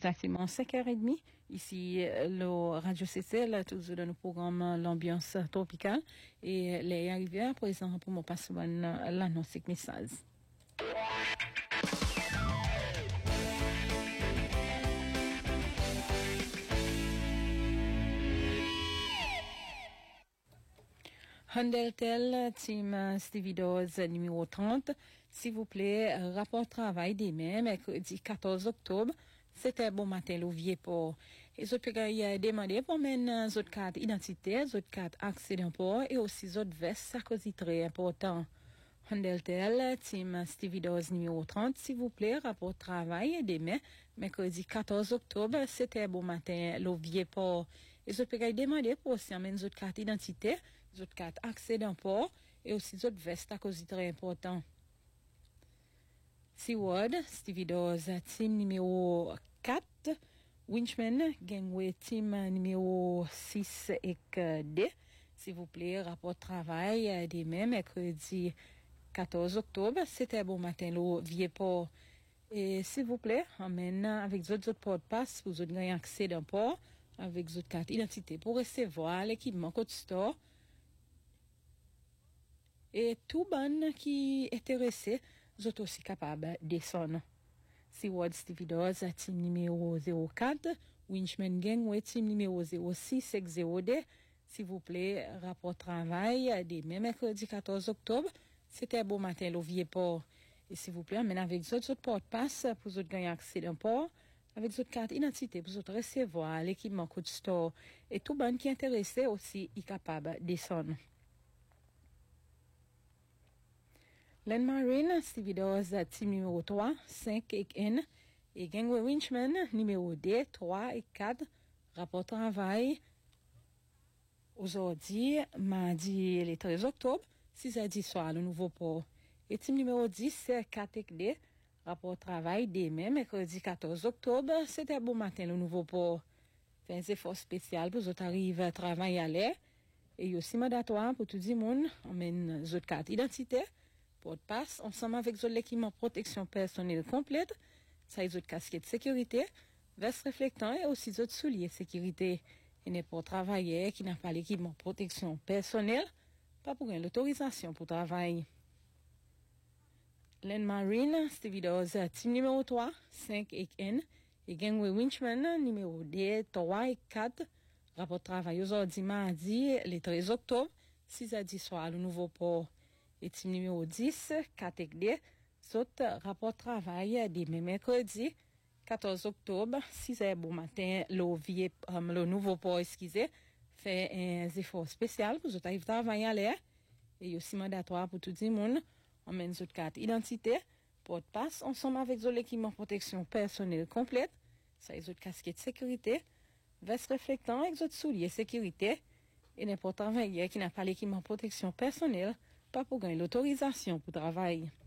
exactement 5h30. Ici, le Radio CCL, toujours dans le programme L'Ambiance Tropicale. Et les arrivés à présent pour mon passement l'annonce message. Handeltel, team Stevie Dawes, numéro 30. S'il vous plaît, rapport travail demain, mercredi 14 octobre. C'était bon matin, l'ouvrier pour. Et je peux demander pour mener autres cartes identité, autres cartes accès d'import et aussi autres vestes, ça cause très important. Handeltel, team Stevie Dawes, numéro 30. S'il vous plaît, rapport travail demain, mercredi 14 octobre. C'était bon matin, l'ouvrier pour. Et je peux demander pour aussi amener autres cartes identité, autres cartes accès d'import et aussi autres vestes, à cause très important. Seaward, Stevie Dawes, team numéro 4, Winchman, Gangway, team numéro 6 et D. S'il vous plaît, rapport travail demain, mercredi 14 octobre. C'était bon matin, le vieux port. Et s'il vous plaît, emmène avec d'autres ports de passe pour vous gagner accès d'un port, avec d'autres cartes identité pour recevoir l'équipement code store. Et tout bon qui est intéressé, vous êtes aussi capable de descendre. Seaward Stevie Dawes, team numéro 04, Winchman Gangway, team numéro 06 avec 0D. S'il vous plaît, rapport travail, demain mercredi 14 octobre. C'était bon matin, le vieux port. Et s'il vous plaît, amène avec d'autres ports de passe pour vous gagner accès d'un port, avec d'autres cartes identité pour vous recevoir l'équipement code store. Et tout bon qui est intéressé aussi est capable de descendre. Len Marine, Stevie Dawes, team numéro 3, 5 et N. Et Gangway Winchman, numéro D, 3 et 4. Rapport travail. Aujourd'hui, mardi, le 13 octobre, 6h10 soir, le nouveau port. Et team numéro 10, 4 et D. Rapport travail, demain, mercredi 14 octobre, c'était bon matin, le nouveau port. Fait un effort spécial pour vous arriver à travailler à l'air. Et aussi mandatoire pour tout le monde, on mène les autres cartes d'identité. Porte passe ensemble avec l'équipement protection personnelle complète, ça les autres casquettes de sécurité, veste réflectant et aussi d'autres souliers de sécurité. Et n'est pas travailleur qui n'a pas l'équipement protection personnelle, pas pour l'autorisation pour travailler. Len Marine, Stevie Dawes, team numéro 3, 5 et N, et Gangway Winchman, numéro D, 3 et 4, rapport de travail aujourd'hui mardi, le 13 octobre, 6h10 soir, le nouveau port. Et team numéro 10, 4 et D, saute rapport de travail demain mercredi, 14 octobre, 6h bon matin, le nouveau port, excusez, fait un effort spécial pour vous arriver à travailler à l'air, et aussi mandatoire pour tout le monde, on mène une carte identité, porte passe, ensemble avec l'équipement protection personnelle complète, ça les autres casquettes de sécurité, veste réflectant avec d'autres souliers sécurité, et n'importe travailleur qui n'a pas l'équipement protection personnelle, pas pour gagner l'autorisation pour travailler.